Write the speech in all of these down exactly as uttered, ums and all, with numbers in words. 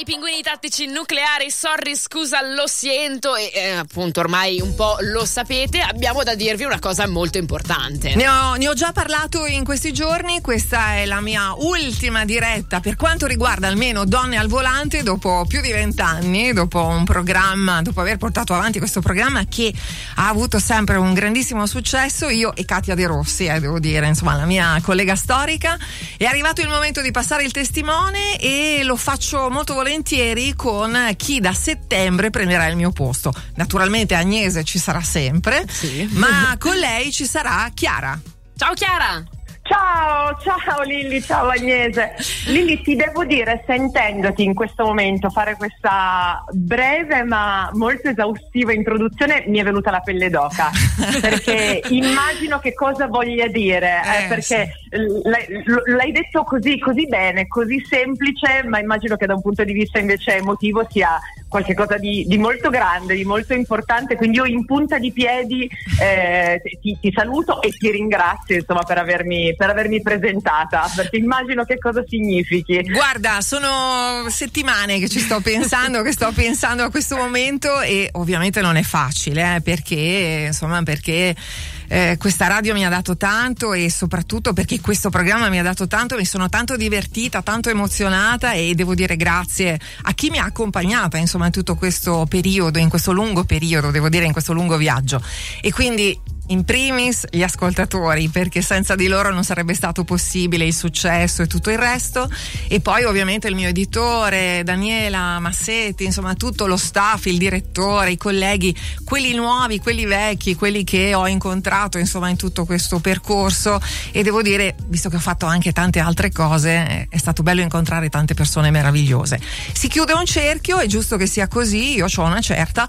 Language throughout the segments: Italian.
ai pinguini tattici nucleari, sorry, scusa, lo sento e eh, appunto ormai un po' lo sapete, abbiamo da dirvi una cosa molto importante. Ne ho, ne ho già parlato in questi giorni, questa è la mia ultima diretta per quanto riguarda almeno Donne al Volante dopo più di vent'anni, dopo un programma, dopo aver portato avanti questo programma che ha avuto sempre un grandissimo successo, io e Katia De Rossi, eh, devo dire, insomma la mia collega storica. È arrivato il momento di passare il testimone e lo faccio molto volentieri con chi da settembre prenderà il mio posto. Naturalmente Agnese ci sarà sempre, sì. Ma con lei ci sarà Chiara. Ciao Chiara! Ciao, ciao Lilli, ciao Agnese. Lilli, ti devo dire, sentendoti in questo momento fare questa breve ma molto esaustiva introduzione, mi è venuta la pelle d'oca, perché immagino che cosa voglia dire, eh, eh, perché sì. l'hai, l'hai detto così, così bene, così semplice, ma immagino che da un punto di vista invece emotivo sia qualche cosa di, di molto grande, di molto importante, quindi io in punta di piedi eh, ti, ti saluto e ti ringrazio insomma per avermi, per avermi presentata, perché immagino che cosa significhi. Guarda, sono settimane che ci sto pensando, che sto pensando a questo momento e ovviamente non è facile, eh, perché insomma perché Eh, questa radio mi ha dato tanto e soprattutto perché questo programma mi ha dato tanto, mi sono tanto divertita, tanto emozionata e devo dire grazie a chi mi ha accompagnata insomma in tutto questo periodo, in questo lungo periodo, devo dire in questo lungo viaggio e quindi in primis gli ascoltatori, perché senza di loro non sarebbe stato possibile il successo e tutto il resto, e poi ovviamente il mio editore Daniela Massetti, insomma tutto lo staff, il direttore, i colleghi, quelli nuovi, quelli vecchi, quelli che ho incontrato insomma in tutto questo percorso. E devo dire, visto che ho fatto anche tante altre cose, è stato bello incontrare tante persone meravigliose. Si chiude un cerchio, è giusto che sia così, io ho una certa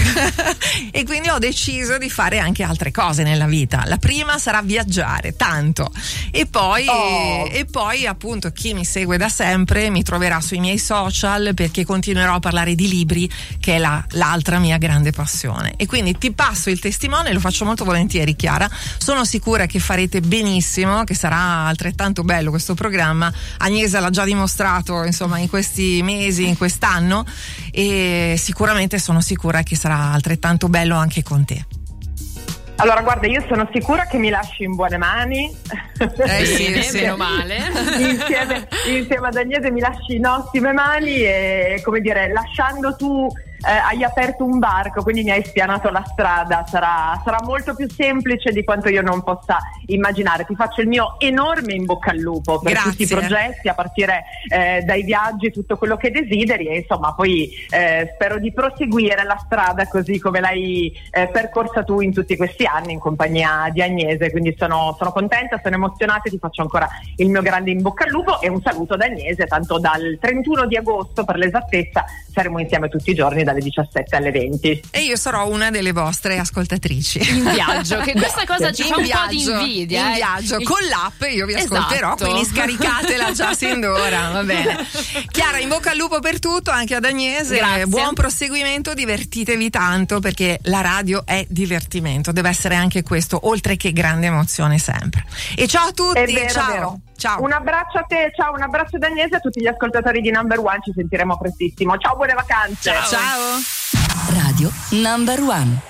e quindi ho deciso di fare anche altre cose nella vita. La prima sarà viaggiare tanto e poi oh. e poi appunto chi mi segue da sempre mi troverà sui miei social, perché continuerò a parlare di libri, che è la, l'altra mia grande passione. E quindi ti passo il testimone, lo faccio molto volentieri Chiara, sono sicura che farete benissimo, che sarà altrettanto bello questo programma. Agnese l'ha già dimostrato insomma in questi mesi, in quest'anno, e sicuramente sono sicura che sarà altrettanto bello anche con te. Allora guarda, io sono sicura che mi lasci in buone mani, eh sì, sì, meno male. insieme, insieme ad Agnese mi lasci in ottime mani e, come dire, lasciando tu eh, hai aperto un varco, quindi mi hai spianato la strada, sarà, sarà molto più semplice di quanto io non possa immaginare. Ti faccio il mio enorme in bocca al lupo per Grazie. tutti i progetti, a partire eh, dai viaggi, tutto quello che desideri, e insomma poi eh, spero di proseguire la strada così come l'hai eh, percorsa tu in tutti questi anni in compagnia di Agnese, quindi sono, sono contenta, sono emozionata e ti faccio ancora il mio grande in bocca al lupo e un saluto da Agnese, tanto dal trentuno di agosto per l'esattezza saremo insieme tutti i giorni dalle diciassette alle venti. E io sarò una delle vostre ascoltatrici in viaggio, che questa cosa ci in fa un viaggio, po' di invidia. In eh. viaggio, Il... con l'app io vi ascolterò, esatto. Quindi scaricatela già sin d'ora, va bene. Chiara, in bocca al lupo per tutto, anche ad Agnese. Grazie. Buon proseguimento, divertitevi tanto, perché la radio è divertimento, deve essere anche questo, oltre che grande emozione sempre. E ciao a tutti, è vero, ciao. È vero. Ciao. Un abbraccio a te, ciao, un abbraccio da Agnese, a tutti gli ascoltatori di Number One, ci sentiremo prestissimo. Ciao, buone vacanze. Ciao. Ciao. Radio Number One.